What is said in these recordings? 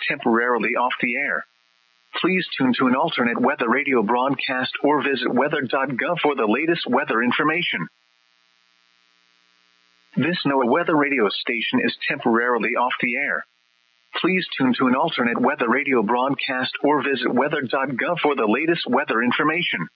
temporarily off the air. Please tune to an alternate weather radio broadcast or visit weather.gov for the latest weather information. This NOAA weather radio station is temporarily off the air. Please tune to an alternate weather radio broadcast or visit weather.gov for the latest weather information.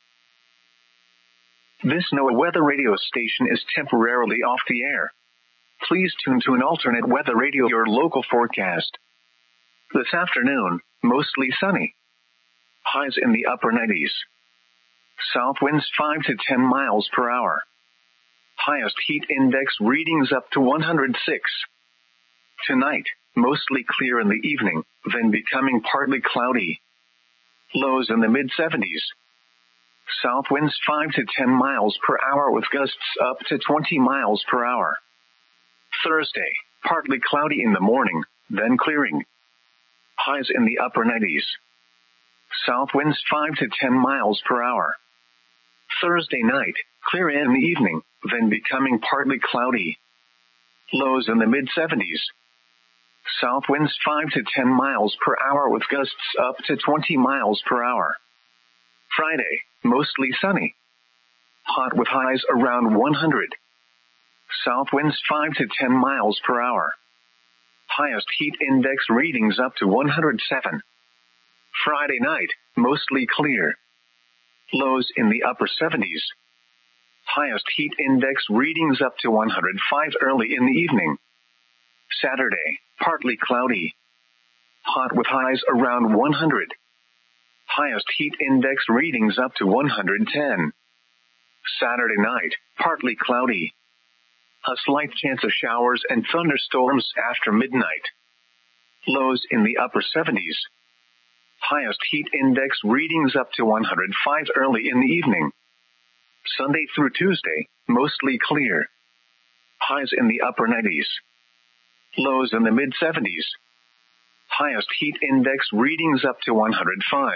This NOAA weather radio station is temporarily off the air. Please tune to an alternate weather radio your local forecast. This afternoon, mostly sunny. Highs in the upper 90s. South winds 5 to 10 miles per hour. Highest heat index readings up to 106. Tonight, mostly clear in the evening, then becoming partly cloudy. Lows in the mid-70s. South winds 5 to 10 miles per hour with gusts up to 20 miles per hour. Thursday, partly cloudy in the morning, then clearing. Highs in the upper 90s. South winds 5 to 10 miles per hour. Thursday night, clear in the evening, then becoming partly cloudy. Lows in the mid-70s. South winds 5 to 10 miles per hour with gusts up to 20 miles per hour. Friday, mostly sunny. Hot with highs around 100. South winds 5 to 10 miles per hour. Highest heat index readings up to 107. Friday night, mostly clear. Lows in the upper 70s. Highest heat index readings up to 105 early in the evening. Saturday, partly cloudy. Hot with highs around 100. Highest heat index readings up to 110. Saturday night, partly cloudy. A slight chance of showers and thunderstorms after midnight. Lows in the upper 70s. Highest heat index readings up to 105 early in the evening. Sunday through Tuesday, mostly clear. Highs in the upper 90s. Lows in the mid-70s. Highest heat index readings up to 105.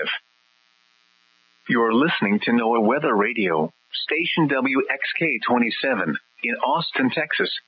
You're listening to NOAA Weather Radio, station WXK-27, in Austin, Texas.